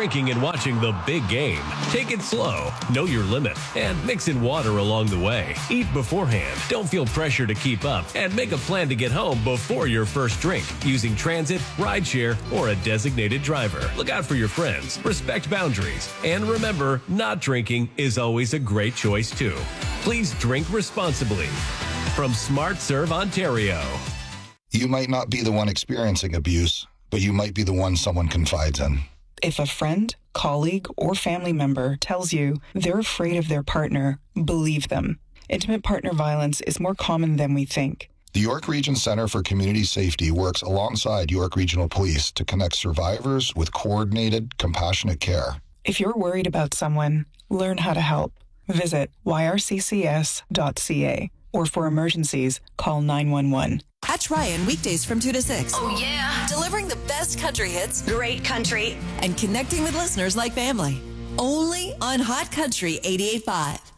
drinking and watching the big game. Take it slow, know your limit, and mix in water along the way. Eat beforehand. Don't feel pressure to keep up, and make a plan to get home before your first drink using transit, rideshare, or a designated driver. Look out for your friends, respect boundaries, and remember, not drinking is always a great choice too. Please drink responsibly. From Smart Serve Ontario. You might not be the one experiencing abuse, but you might be the one someone confides in. If a friend, colleague, or family member tells you they're afraid of their partner, believe them. Intimate partner violence is more common than we think. The York Region Centre for Community Safety works alongside York Regional Police to connect survivors with coordinated, compassionate care. If you're worried about someone, learn how to help. Visit yrccs.ca, or for emergencies, call 911. Catch Ryan weekdays from 2 to 6. Oh, yeah. Delivering the best country hits. Great country. And connecting with listeners like family. Only on Hot Country 88.5.